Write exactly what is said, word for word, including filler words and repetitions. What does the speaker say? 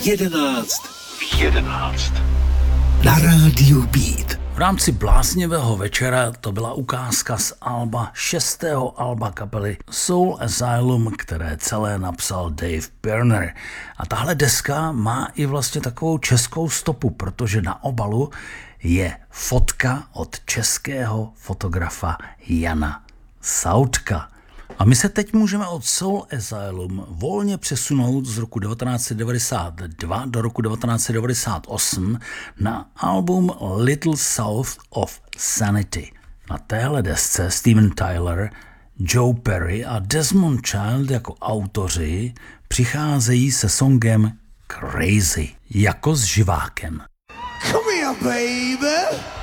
jedenáct v jedenáct na rádiu Beat. V rámci bláznivého večera to byla ukázka z alba, šestého alba kapely Soul Asylum, které celé napsal Dave Pirner. A tahle deska má i vlastně takovou českou stopu, protože na obalu je fotka od českého fotografa Jana Sautka. A my se teď můžeme od Soul Asylum volně přesunout z roku devatenáct set devadesát dva do roku devatenáct set devadesát osm na album Little South of Sanity. Na téhle desce Steven Tyler, Joe Perry a Desmond Child jako autoři přicházejí se songem Crazy, jako s živákem. Come here, baby.